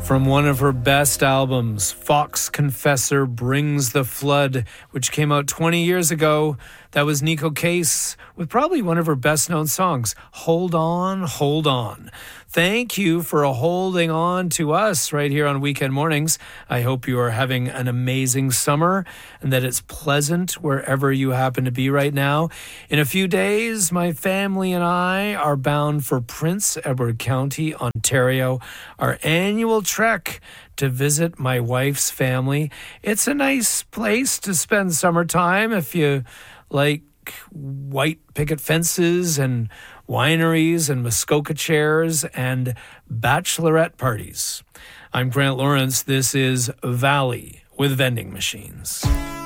From one of her best albums, Fox Confessor Brings the Flood, which came out 20 years ago. That was Neko Case with probably one of her best-known songs, Hold On, Hold On. Thank you for holding on to us right here on Weekend Mornings. I hope you are having an amazing summer and that it's pleasant wherever you happen to be right now. In a few days, my family and I are bound for Prince Edward County, Ontario, our annual trek to visit my wife's family. It's a nice place to spend summertime if you like white picket fences and wineries and Muskoka chairs and bachelorette parties. I'm Grant Lawrence. This is Valley with Vending Machines.